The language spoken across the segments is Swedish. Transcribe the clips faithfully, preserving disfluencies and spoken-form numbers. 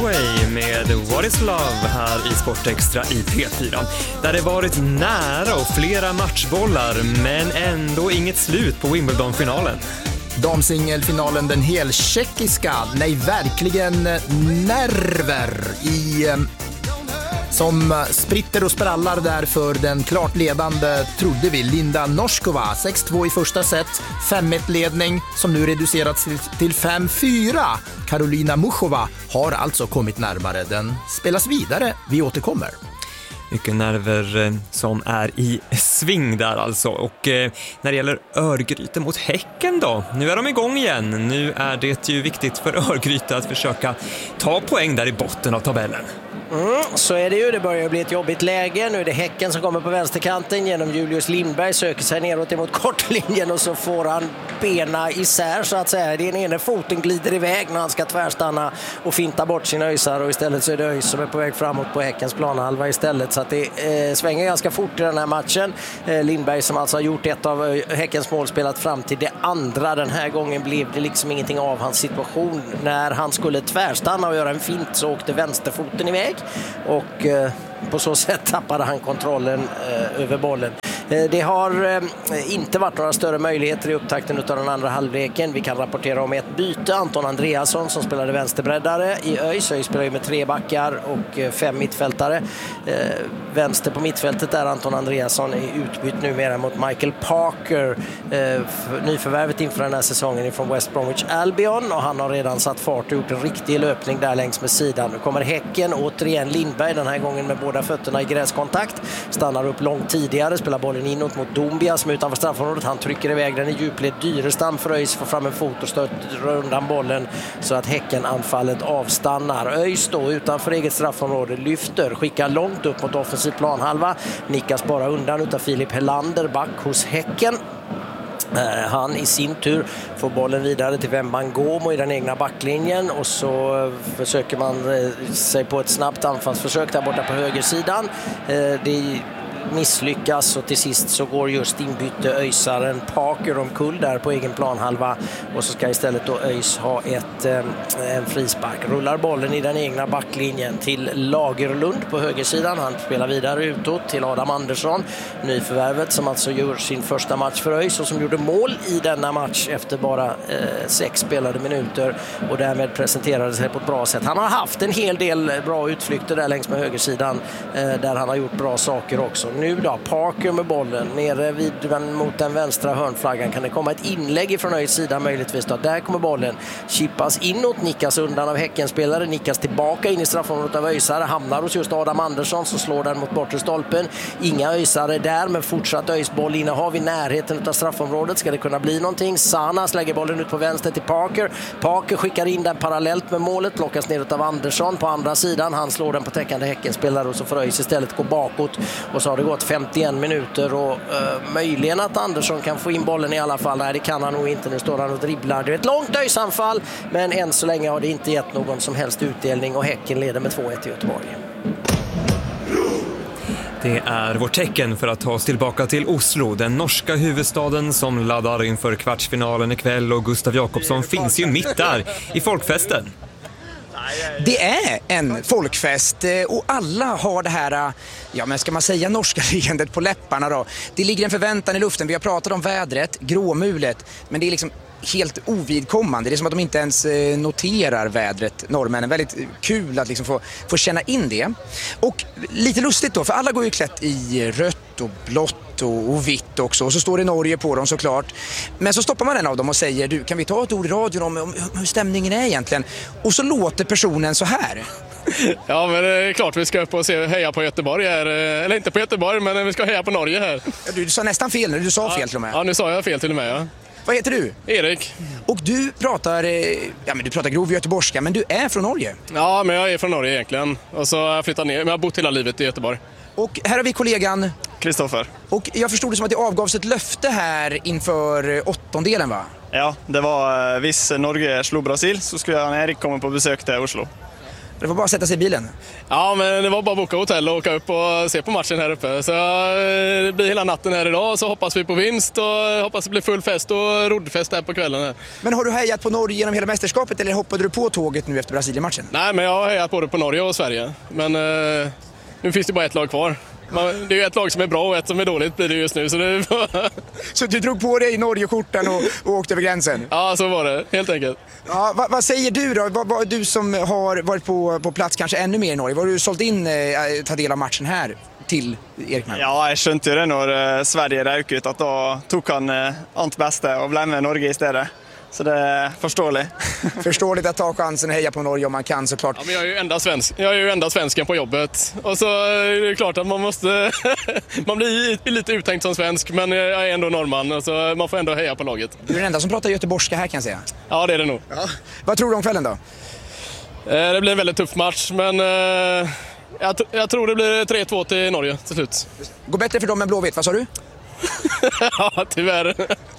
Runaway med What is Love här i Sportextra i P fyra. Där det varit nära och flera matchbollar, men ändå inget slut på Wimbledon-finalen. Damsingelfinalen, den heltjeckiska, nej verkligen nerver i som spritter och sprallar där för den klart ledande, trodde vi, Linda Noskova. sex två i första set, fem ett ledning som nu reducerats till fem fyra. Karolina Muchova har alltså kommit närmare. Den spelas vidare, vi återkommer. Mycket nerver som är i sving där alltså. Och eh, när det gäller Örgryte mot Häcken då, nu är de igång igen. Nu är det ju viktigt för Örgryte att försöka ta poäng där i botten av tabellen. Mm, så är det ju, det börjar bli ett jobbigt läge. Nu är det Häcken som kommer på vänsterkanten genom Julius Lindberg, söker sig neråt emot kortlinjen och så får han bena isär så att säga. Den ena foten glider iväg när han ska tvärstanna och finta bort sina öjsar, och istället så är det öjs som är på väg framåt på Häckens planhalva istället, så att det eh, svänger ganska fort i den här matchen. eh, Lindberg som alltså har gjort ett av Häckens mål spelat fram till det andra. Den här gången blev det liksom ingenting av hans situation. När han skulle tvärstanna och göra en fint så åkte vänsterfoten iväg och eh, på så sätt tappade han kontrollen eh, över bollen. Eh, det har eh, inte varit några större möjligheter i upptakten av den andra halvleken. Vi kan rapportera om ett byte. Anton Andreasson som spelade vänsterbreddare i ÖIS. ÖIS spelar ju med tre backar och eh, fem mittfältare. Eh, vänster på mittfältet där Anton Andreasson är utbytt numera mot Michael Parker, eh, nyförvärvet inför den här säsongen från West Bromwich Albion, och han har redan satt fart och gjort en riktig löpning där längs med sidan. Nu kommer Häcken, återigen Lindberg, den här gången med båda fötterna i gräskontakt, stannar upp långt tidigare, spelar bollen inåt mot Dombia som är utanför straffområdet. Han trycker iväg den i djupled. Dyrestam för ÖIS får fram en fot och stöter undan bollen så att Häcken-anfallet avstannar. ÖIS då utanför eget straffområde lyfter, skickar långt upp mot offensiv planhalva, nickas bara undan utav Filip Helander, back hos Häcken. Han i sin tur får bollen vidare till Wembangomo i den egna backlinjen, och så försöker man sig på ett snabbt anfallsförsök där borta på högersidan. Det misslyckas och till sist så går just inbytte öjsaren Parker omkull där på egen planhalva, och så ska istället då ÖIS ha ett, en frispark. Rullar bollen i den egna backlinjen till Lagerlund på högersidan. Han spelar vidare utåt till Adam Andersson, nyförvärvet som alltså gör sin första match för ÖIS och som gjorde mål i denna match efter bara eh, sex spelade minuter, och därmed presenterade sig på ett bra sätt. Han har haft en hel del bra utflykter där längs med högersidan eh, där han har gjort bra saker också. Nu då, Parker med bollen nere vid, mot den vänstra hörnflaggan. Kan det komma ett inlägg från ÖIS sida möjligtvis då? Där kommer bollen, chippas inåt, nickas undan av Häckenspelare, nickas tillbaka in i straffområdet av ÖISare, hamnar hos just Adam Andersson som slår den mot bortre stolpen. Inga ÖISare där, men fortsatt ÖIS-boll innehav i närheten av straffområdet. Ska det kunna bli någonting? Sanas lägger bollen ut på vänster till Parker. Parker skickar in den parallellt med målet, plockas neråt av Andersson på andra sidan. Han slår den på täckande Häckenspelare, och så får ÖIS istället gå bakåt, och så har det gått femtioen minuter och uh, möjligen att Andersson kan få in bollen i alla fall. Nej, det kan han nog inte. Nu står han och dribblar. Det är ett långt ÖIS-anfall, men än så länge har det inte gett någon som helst utdelning, och Häcken leder med två ett i Göteborg. Det är vårt tecken för att ta oss tillbaka till Oslo, den norska huvudstaden som laddar inför kvartsfinalen ikväll, och Gustav Jakobsson finns ju mitt där i folkfesten. Det är en folkfest och alla har det här, ja men ska man säga, norska leendet på läpparna då. Det ligger en förväntan i luften. Vi har pratat om vädret, gråmulet, men det är liksom helt ovidkommande. Det är som att de inte ens noterar vädret, norrmännen. Väldigt kul att liksom få, få känna in det. Och lite lustigt då, för alla går ju klätt i rött och blått och, och vitt också. Och så står det Norge på dem såklart. Men så stoppar man en av dem och säger, du, kan vi ta ett ord i radion om, om hur stämningen är egentligen? Och så låter personen så här. Ja, men det är klart vi ska upp och se, heja på Göteborg här. Eller inte på Göteborg, men vi ska heja på Norge här. Du, du sa nästan fel nu, du sa ja, fel till och med. Ja, nu sa jag fel till och med, ja. Vad heter du? Erik. Och du pratar, ja men du pratar grov göteborgska, men du är från Norge? Ja, men jag är från Norge egentligen. Och så har jag flyttat ner, men jag har bott hela livet i Göteborg. Och här har vi kollegan Kristoffer. Och jag förstod det som att det avgavs ett löfte här inför åttondelen, va? Ja, det var, hvis Norge slog Brasil så skulle jag, Erik komma på besök till Oslo. Det var bara att sätta sig i bilen. Ja, men det var bara att boka hotell och åka upp och se på matchen här uppe. Så det blir hela natten här idag, så hoppas vi på vinst och hoppas det blir full fest och roddfest här på kvällen. Här. Men har du hejat på Norge genom hela mästerskapet eller hoppade du på tåget nu efter Brasilien-matchen? Nej, men jag har hejat både på Norge och Sverige. Men eh, nu finns det bara ett lag kvar. Man, det är ju ett lag som är bra och ett som är dåligt blir det just nu. Så, det så du drog på dig Norge-skjortan och, och åkte över gränsen? Ja, så var det. Helt enkelt. Ja, vad, vad säger du då? Vad, vad, du som har varit på, på plats kanske ännu mer i Norge. Var du sålt in eh, ta del av matchen här til Erik Nærvær? Ja, jeg skjønte jo det når uh, Sverige røk ut, at da tok han uh, annet beste og ble med Norge i stedet. Så det är förståeligt. Förståeligt att ta chansen och heja på Norge om man kan såklart. Ja, men jag är ju enda svensk. Jag är ju enda svensken på jobbet. Och så är det klart att man måste man blir lite uttänkt som svensk, men jag är ändå norrman och så man får ändå heja på laget. Du är den enda som pratar göteborgska här kan jag säga. Ja, det är det nog. Ja. Vad tror du om kvällen då? Det blir en väldigt tuff match, men jag, jag tror det blir tre två till Norge till slut. Går bättre för dem än Blåvitt, vad sa du? Ja, tyvärr.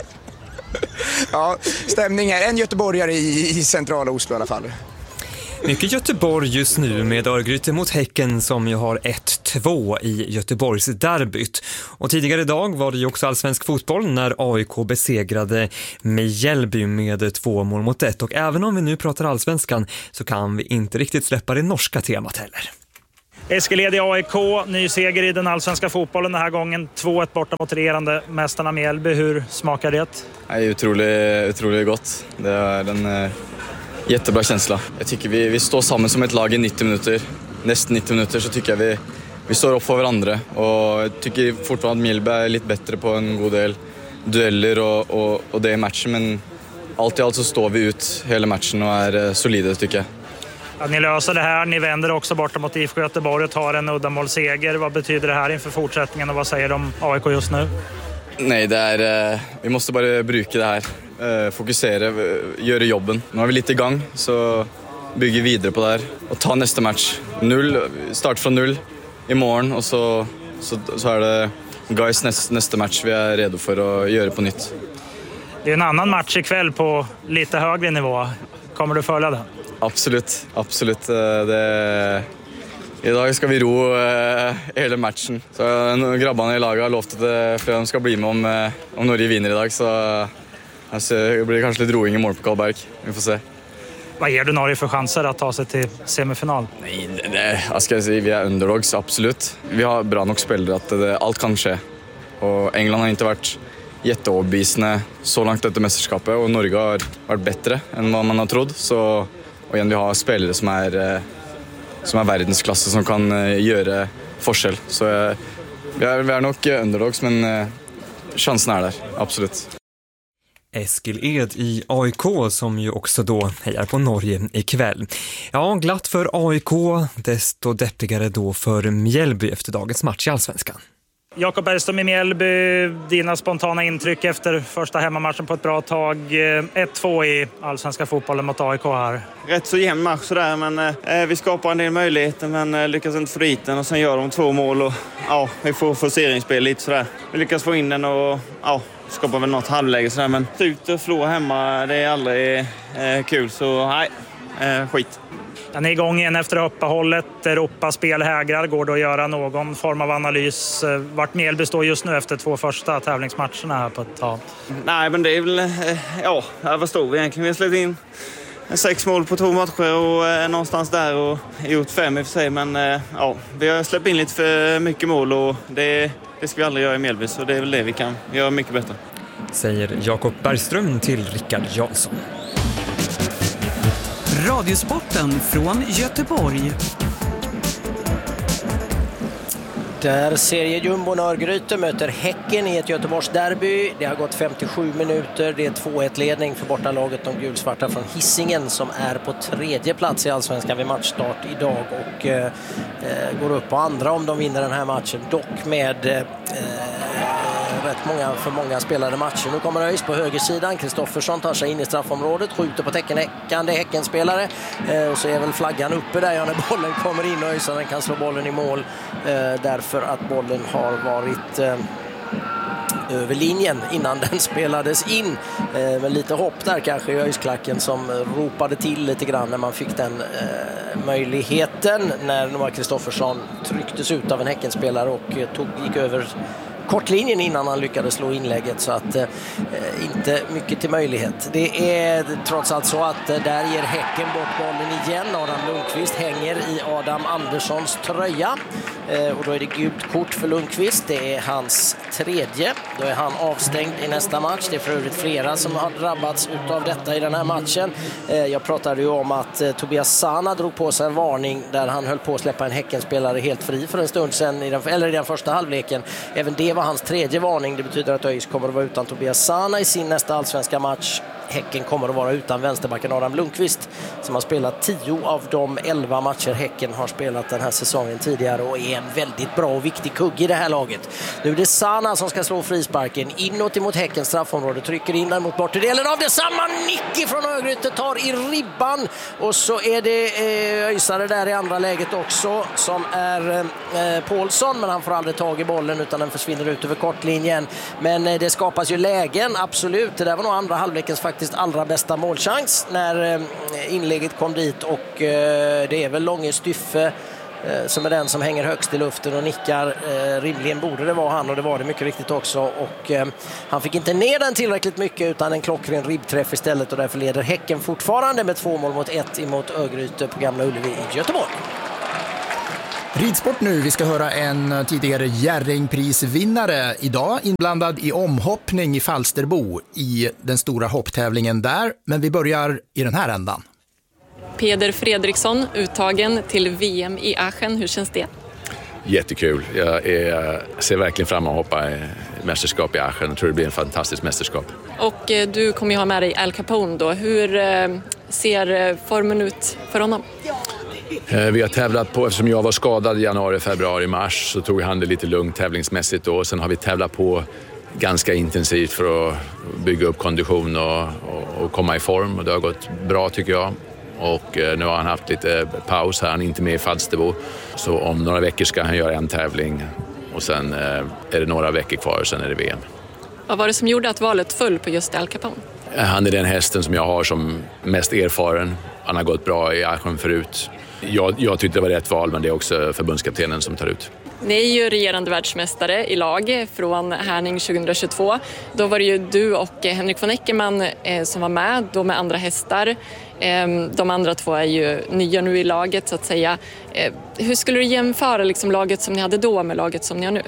Ja, stämning här. En göteborgare i, i centrala Oslo i alla fall. Mycket Göteborg just nu med Örgryte mot Häcken som ju har ett två i Göteborgs derbyt. Och tidigare idag var det ju också allsvensk fotboll när A I K besegrade Mjällby med två mål mot ett. Och även om vi nu pratar allsvenskan så kan vi inte riktigt släppa det norska temat heller. Eskil Ed i A I K, ny seger i den allsvenska fotbollen den här gången. två ett borta mot regerande mästarna Mjällby. Hur smakar det? Det är otroligt, otroligt gott. Det är en uh, jättebra känsla. Jag tycker vi, vi står samman som ett lag i nittio minuter. Nästan nittio minuter så tycker jag vi, vi står upp för varandra. Och jag tycker fortfarande att Mjällby är lite bättre på en god del dueller och, och, och det i matchen. Men allt i allt så står vi ut hela matchen och är uh, solida tycker jag. Ja, ni löser det här, ni vänder också borta mot I F K Göteborg och tar en uddamålsseger. Vad betyder det här inför fortsättningen och vad säger de om A I K just nu? Nej, det är, vi måste bara bruka det här, fokusera, göra jobben. Nu har vi lite igång så bygger vidare på det här och ta nästa match. Null, start från null imorgon och så, så, så är det guys nästa, nästa match vi är redo för att göra på nytt. Det är en annan match ikväll på lite högre nivå. Kommer du följa den? Absolut, absolut. Det... Idag ska vi ro uh, hela matchen. Så grabbarna i laget har lovt att de ska bli med om, om Norge vinner idag. Så alltså, det blir kanske lite roing i mål på Karlberg. Vi får se. Vad ger du Norge för chanser att ta sig till semifinal? Nej, det, det, jag ska säga, vi är underdogs, absolut. Vi har bra nog spelare att det, allt kan ske. Och England har inte varit jätteobevisande så långt efter mästerskapet. Och Norge har varit bättre än vad man har trott. Så, och igen, vi har spelare som är... som är världsklasse som kan uh, göra forskel. Så uh, vi, är, vi är nog underdogs, men uh, chansen är där, absolut. Eskil Ed i A I K som ju också då hejar på Norge ikväll. Ja, glatt för A I K, desto deppigare då för Mjällby efter dagens match i Allsvenskan. Jakob Bergström i Mjällby, dina spontana intryck efter första hemmamatchen på ett bra tag. ett två i allsvenska fotbollen mot A I K här. Rätt så jämn match sådär, men eh, vi skapar en del möjligheter men eh, lyckas inte få dit den och sen gör de två mål och ja, vi får forceringsspel lite sådär. Vi lyckas få in den och ja, skapar väl något halvläge sådär, men ut och förlora hemma, det är aldrig eh, kul, så nej, eh, skit. Den är igång igen efter uppehållet. Europaspel hägrar. Går det att göra någon form av analys? Vart Mjällby står just nu efter två första tävlingsmatcherna här på ett tag? Nej, men det är väl... Ja, vad står vi egentligen? Vi har släppt in sex mål på två matcher och eh, någonstans där och gjort fem i och för sig. Men eh, ja, vi har släppt in lite för mycket mål och det, det ska vi aldrig göra i Mjällby. Så det är väl det vi kan göra mycket bättre. Säger Jakob Bergström till Rickard Jansson. Radiosporten från Göteborg. Där seriejumbon Örgryte möter Häcken i ett Göteborgs derby. Det har gått femtiosju minuter. Det är två ett ledning för bortalaget de gulsvarta från Hisingen som är på tredje plats i Allsvenskan vid matchstart idag och eh, går upp på andra om de vinner den här matchen. Dock med eh, rätt många för många spelade matcher. Nu kommer Öis på högersidan. Kristoffersson tar sig in i straffområdet, skjuter på täckenhäckande Häckenspelare. Eh, och så är väl flaggan uppe där ja, när bollen kommer in och Öisaren kan slå bollen i mål. Eh, därför att bollen har varit eh, över linjen innan den spelades in. Eh, men lite hopp där kanske i Öisklacken som ropade till lite grann när man fick den eh, möjligheten när Noah Kristoffersson trycktes ut av en Häckenspelare och eh, tog, gick över kortlinjen innan han lyckades slå inlägget, så att eh, inte mycket till möjlighet. Det är trots allt så att eh, där ger Häcken bort bollen igen. Adam Lundqvist hänger i Adam Anderssons tröja eh, och då är det gult kort för Lundqvist. Det är hans tredje. Då är han avstängd i nästa match. Det är för övrigt flera som har drabbats av detta i den här matchen. Eh, jag pratade ju om att eh, Tobias Sana drog på sig en varning där han höll på att släppa en Häckenspelare helt fri för en stund sedan, i den, eller i den första halvleken. Även det var hans tredje varning. Det betyder att ÖIS kommer att vara utan Tobias Sana i sin nästa allsvenska match. Häcken kommer att vara utan vänsterbacken Adam Lundqvist som har spelat tio av de elva matcher Häcken har spelat den här säsongen tidigare och är en väldigt bra och viktig kugg i det här laget. Nu är det Sana som ska slå frisparken inåt emot Häckens straffområde, trycker in den mot bortedelen av det. Samma nick från Örgryte, tar i ribban och så är det eh, Öisare där i andra läget också som är eh, Paulsson, men han får aldrig tag i bollen utan den försvinner ut över kortlinjen. Men eh, det skapas ju lägen, absolut. Det där var nog andra halvlekens faktiskt allra bästa målchans när eh, inlägget kom dit och eh, det är väl Långe Styffe eh, som är den som hänger högst i luften och nickar. Eh, rimligen borde det vara han och det var det mycket riktigt också och eh, han fick inte ner den tillräckligt mycket utan en klockren ribbträff istället och därför leder Häcken fortfarande med två mål mot ett emot Örgryte på Gamla Ullevi i Göteborg. Ridsport nu, vi ska höra en tidigare Jerringprisvinnare idag inblandad i omhoppning i Falsterbo i den stora hopptävlingen där, men vi börjar i den här ändan. Peder Fredriksson uttagen till V M i Aachen, hur känns det? Jättekul, jag är, ser verkligen fram att hoppa i mästerskap i Aachen. Jag tror det blir en fantastisk mästerskap. Och eh, du kommer ju ha med dig Al Capone då, hur eh, ser formen ut för honom? Vi har tävlat på, eftersom jag var skadad i januari, februari, mars så tog han det lite lugnt tävlingsmässigt då. Sen har vi tävlat på ganska intensivt för att bygga upp kondition och, och, och komma i form och det har gått bra tycker jag. Och nu har han haft lite paus här, han är inte med i Falsterbo. Så om några veckor ska han göra en tävling och sen är det några veckor kvar och sen är det V M. Vad var det som gjorde att valet föll på just Al Capone? Han är den hästen som jag har som mest erfaren. Han har gått bra i Aachen förut. Jag, jag tyckte det var rätt val, men det är också förbundskaptenen som tar ut. Ni är ju regerande världsmästare i lag från Härning tjugohundratjugotvå. Då var det ju du och Henrik von Eckermann eh, som var med, då med andra hästar. Eh, de andra två är ju nya nu i laget så att säga. Eh, hur skulle du jämföra liksom, laget som ni hade då med laget som ni har nu?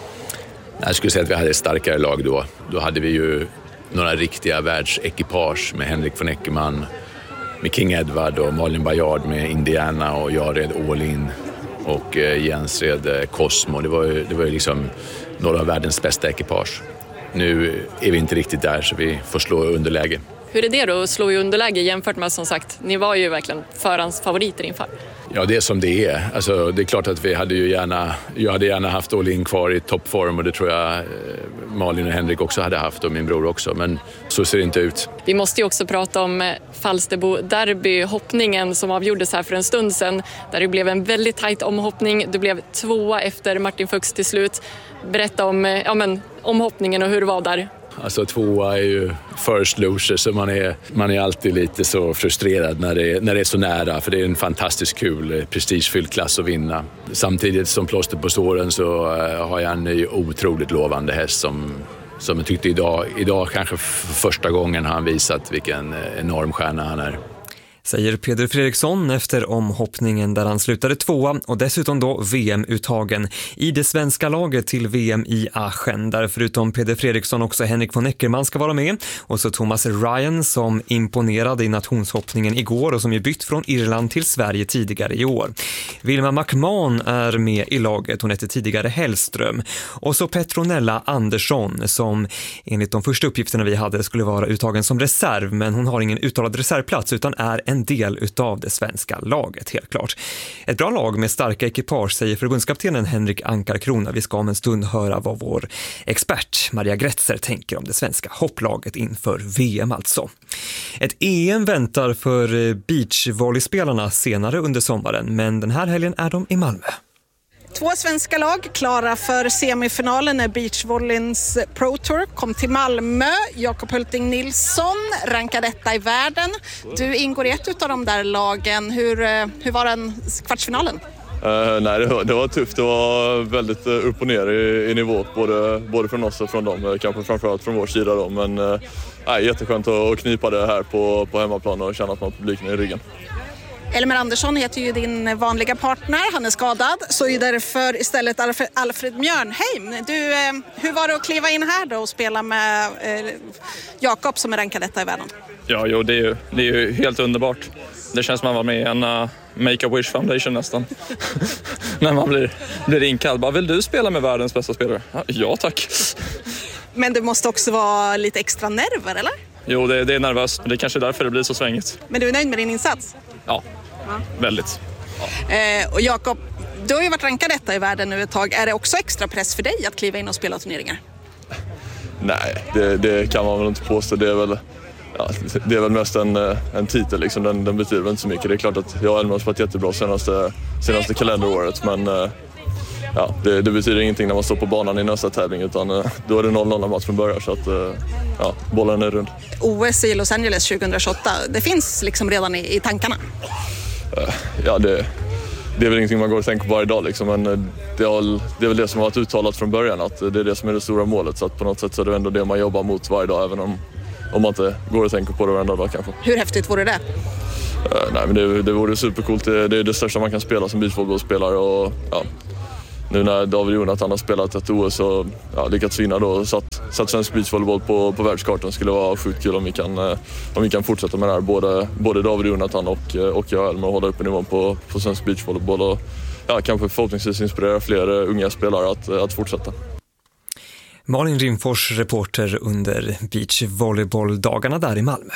Jag skulle säga att vi hade ett starkare lag då. Då hade vi ju några riktiga världsekipage med Henrik von Eckermann, med King Edward och Malin Bajard med Indiana och jag red All In och Jens red Cosmo. Det var ju, det var ju liksom några av världens bästa ekipage. Nu är vi inte riktigt där så vi får slå underläge. Hur är det då att slå i underläge jämfört med som sagt, ni var ju verkligen förhandsfavoriter inför? Ja, det är som det är. Alltså, det är klart att vi hade ju gärna, jag hade gärna haft All In kvar i toppform och det tror jag eh, Malin och Henrik också hade haft och min bror också, men så ser det inte ut. Vi måste ju också prata om Falsterbo derby, hoppningen som avgjordes här för en stund sedan, där det blev en väldigt tajt omhoppning. Du blev tvåa efter Martin Fuchs till slut. Berätta om ja, men, omhoppningen och hur det var där. Alltså tvåa är ju first loser så man är, man är alltid lite så frustrerad när det, när det är så nära för det är en fantastiskt kul, prestigefylld klass att vinna. Samtidigt som plåster på såren så har jag en ny otroligt lovande häst som, som jag tyckte idag, idag kanske för första gången har han visat vilken enorm stjärna han är. Säger Peder Fredriksson efter omhoppningen där han slutade tvåa och dessutom då V M-uttagen i det svenska laget till V M i Aachen. Där förutom Peder Fredriksson också Henrik von Eckermann ska vara med och så Thomas Ryan som imponerade i nationshoppningen igår och som ju bytt från Irland till Sverige tidigare i år. Vilma McMahon är med i laget, hon heter tidigare Hellström. Och så Petronella Andersson som enligt de första uppgifterna vi hade skulle vara uttagen som reserv, men hon har ingen uttalad reservplats utan är en en del utav det svenska laget, helt klart. Ett bra lag med starka ekipage, säger förbundskaptenen Henrik Ankarkrona. Vi ska om en stund höra vad vår expert Maria Gretzer tänker om det svenska hopplaget inför V M alltså. Ett E M väntar för beachvolleyspelarna senare under sommaren, men den här helgen är de i Malmö. Två svenska lag klara för semifinalen när beachvolleyns Pro Tour kom till Malmö. Jakob Hulting Nilsson rankad etta i världen. Du ingår i ett av de där lagen. Hur, hur var den kvartsfinalen? Uh, nej, det var, det var tufft. Det var väldigt uh, upp och ner i, i nivå, både, både från oss och från dem. Kanske framförallt från vår sida då. Men uh, nej, jätteskönt att knipa det här på, på hemmaplan och känna att man har publiken i ryggen. Elmer Andersson heter ju din vanliga partner, han är skadad, så är därför istället Alfred, Alfred Mjörnheim. Du, eh, hur var det att kliva in här då och spela med eh, Jakob som är rankad detta i världen? Ja, jo, det är ju, det är ju helt underbart. Det känns som att man var med i en uh, Make-A-Wish Foundation nästan. När man blir, blir inkallad. Bara, vill du spela med världens bästa spelare? Ja, tack. Men det måste också vara lite extra nerver, eller? Jo, det, det är nervöst. Det är kanske därför det blir så svängigt. Men du är nöjd med din insats? Ja, ja. Väldigt. Ja. Eh, och Jakob, du har ju varit rankad detta i världen nu ett tag. Är det också extra press för dig att kliva in och spela turneringar? Nej, det, det kan man väl inte påstå. Det är väl, ja, det är väl mest en, en titel. Liksom. Den, den betyder väl inte så mycket. Det är klart att jag och Elmer har spelat jättebra senaste, senaste kalenderåret. Men ja, det, det betyder ingenting när man står på banan i nästa tävling. Utan då är det noll noll när matchen börjar. Så att ja, bollen är rund. O S i Los Angeles tjugohundratjugoåtta, det finns liksom redan i, i tankarna? Ja, det, det är väl ingenting man går och tänker på varje dag. Liksom. Men det, har, det är väl det som har varit uttalat från början. Att det är det som är det stora målet. Så att på något sätt så är det ändå det man jobbar mot varje dag. Även om, om man inte går och tänker på det varenda dag kanske. Hur häftigt vore det? Uh, nej, men det, det vore supercoolt. Det, det är det största man kan spela som beachvolleybollspelare. Och ja, nu när David Jonathan har spelat ett O S och ja, lyckats vinna då och satt, satt svensk beachvolleyboll på, på världskartan, skulle vara sjukt kul om vi kan, om vi kan fortsätta med det här. Både, både David Jonathan och, och jag Elmer, och hålla upp nivån på, på svensk beachvolleyboll och ja, kanske förhoppningsvis inspirera fler unga spelare att, att fortsätta. Malin Rimfors, reporter under beachvolleybolldagarna där i Malmö.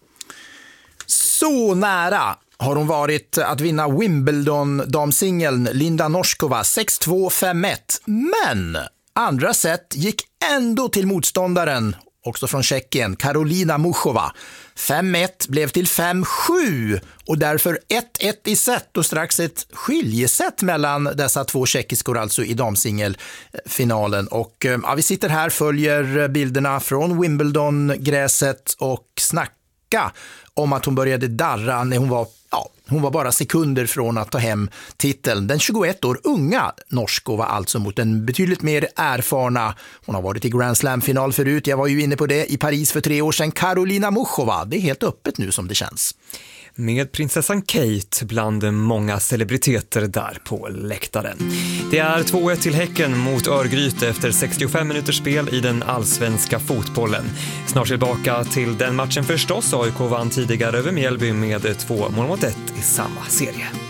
Så nära har hon varit att vinna Wimbledon-damsingeln Linda Noskova sex två fem ett. Men andra set gick ändå till motståndaren, också från Tjeckien, Karolina Muchova. fem ett blev till fem sju och därför ett ett i set och strax ett skiljeset mellan dessa två tjeckiskor alltså i damsingelfinalen. Och ja, vi sitter här, följer bilderna från Wimbledon-gräset och snackar om att hon började darra när hon var, ja, hon var bara sekunder från att ta hem titeln. Den tjugoett år unga Noskova alltså mot en betydligt mer erfarna, hon har varit i Grand Slam-final förut, jag var ju inne på det, i Paris för tre år sedan, Karolina Muchova. Det är helt öppet nu som det känns. Med prinsessan Kate bland många celebriteter där på läktaren. Det är två ett till Häcken mot Örgryte efter sextiofem minuters spel i den allsvenska fotbollen. Snart tillbaka till den matchen förstås. A I K vann tidigare över Mjällby med två mål mot ett i samma serie.